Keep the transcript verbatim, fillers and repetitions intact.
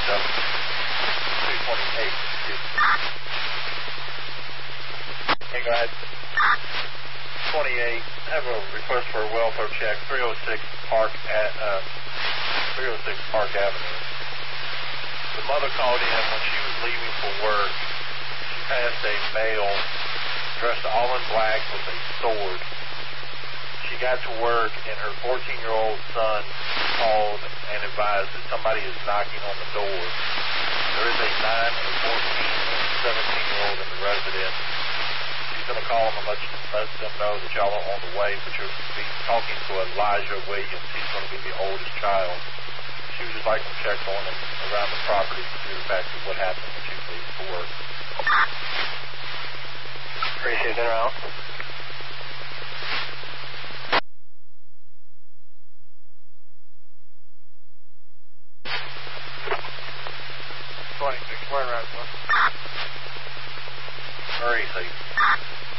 twenty-seven, two twenty-eight. Hey, go ahead. twenty-eight, have a request for a welfare check, three oh six Park at, uh, three oh six Park Avenue. The mother called in when she was leaving for work. She passed a male dressed all in black with a sword. She got to work and her fourteen-year-old son called and advised that somebody is knocking on the door. There is a nine, a fourteen, and a seventeen-year-old in the residence. She's going to call them and let, you, let them know that y'all are on the way, but you'll be talking to Elijah Williams. He's going to be the oldest child. She would just like to check on him around the property due to the fact of what happened when she was leaving for work. Appreciate it, out. twenty-six, where around, sir? Where is he?